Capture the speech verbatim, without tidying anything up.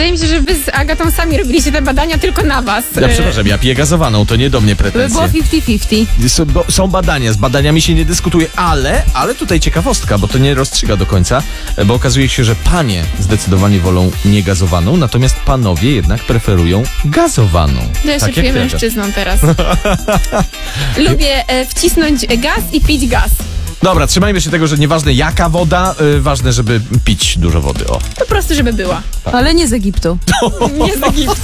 Wydaje mi się, że wy z Agatą sami robiliście te badania tylko na was. Ja przepraszam, ja piję gazowaną, to nie do mnie To by pretensje. było fifty fifty. Są, bo są badania, z badaniami się nie dyskutuje, ale, ale tutaj ciekawostka, bo to nie rozstrzyga do końca, bo okazuje się, że panie zdecydowanie wolą niegazowaną, natomiast panowie jednak preferują gazowaną. To ja się Tak jak czuję ty, mężczyzną teraz. Lubię e, wcisnąć gaz i pić gaz. Dobra, trzymajmy się tego, że nieważne jaka woda, y, ważne, żeby pić dużo wody. O. Po prostu, żeby była. Ale nie z Egiptu. Nie z Egiptu.